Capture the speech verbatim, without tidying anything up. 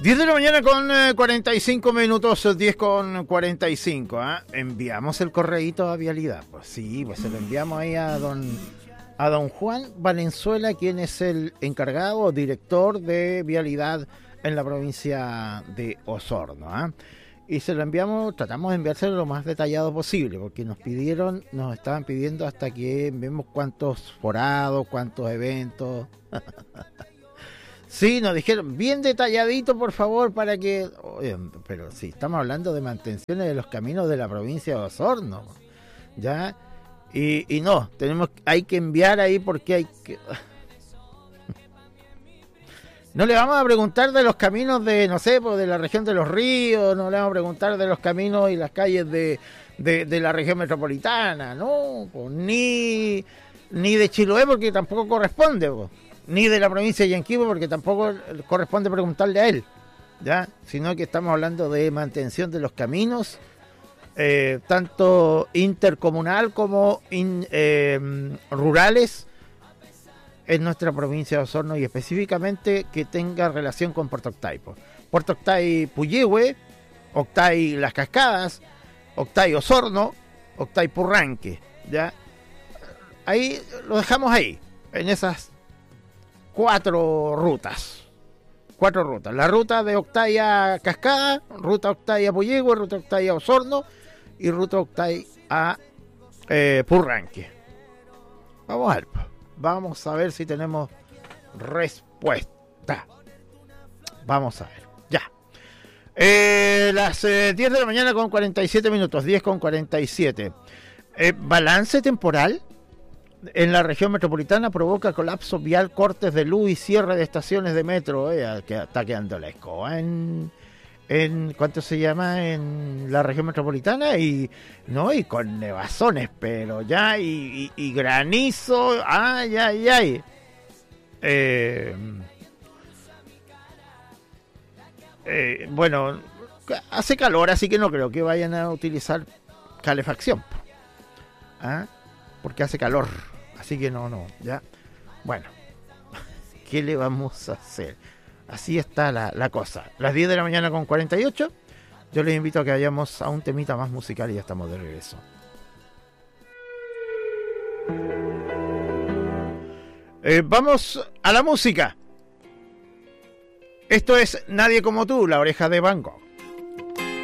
diez de la mañana con eh, cuarenta y cinco minutos, diez con cuarenta y cinco. ¿eh? Enviamos el correíto a Vialidad. Pues sí, pues se lo enviamos ahí a don, a don Juan Valenzuela, quien es el encargado, director de Vialidad en la provincia de Osorno. ¿eh? Y se lo enviamos, tratamos de enviárselo lo más detallado posible, porque nos pidieron, nos estaban pidiendo hasta que vemos cuántos forados, cuántos eventos. Sí, nos dijeron, bien detalladito, por favor, para que... Oye, pero sí, estamos hablando de mantenciones de los caminos de la provincia de Osorno, ¿ya? Y, y no, tenemos, hay que enviar ahí porque hay que... No le vamos a preguntar de los caminos de, no sé, pues de la región de los ríos, no le vamos a preguntar de los caminos y las calles de, de, de la región metropolitana, no, pues ni, ni de Chiloé porque tampoco corresponde, pues. Ni de la provincia de Yanquihue, porque tampoco corresponde preguntarle a él, ¿ya? Sino que estamos hablando de mantención de los caminos, eh, tanto intercomunal como in, eh, rurales, en nuestra provincia de Osorno, y específicamente que tenga relación con Puerto Octay. Puerto Octay Puyehue, Octay Las Cascadas, Octay Osorno, Octay Purranque, ¿ya? Ahí lo dejamos ahí, en esas cuatro rutas. Cuatro rutas. La ruta de Octay a Cascada, ruta Octay a Puyehue, ruta Octay a Osorno y ruta Octay a eh, Purranque. Vamos a ver. Vamos a ver si tenemos respuesta. Vamos a ver. Ya. Eh, las eh, diez de la mañana con cuarenta y siete minutos. diez con cuarenta y siete. Eh, balance temporal. En la región metropolitana provoca colapso vial, cortes de luz y cierre de estaciones de metro. Eh, que está quedando la escoba en, en ¿cuánto se llama? En la región metropolitana y no y con nevazones, pero ya y, y, y granizo, ay ay ay. Eh, eh, bueno, hace calor, así que no creo que vayan a utilizar calefacción, ¿ah? Porque hace calor. Así que no, no, ya. Bueno, ¿qué le vamos a hacer? Así está la, la cosa. Las diez de la mañana con cuarenta y ocho. Yo les invito a que vayamos a un temita más musical y ya estamos de regreso. Eh, vamos a la música. Esto es Nadie como tú, La Oreja de Van Gogh.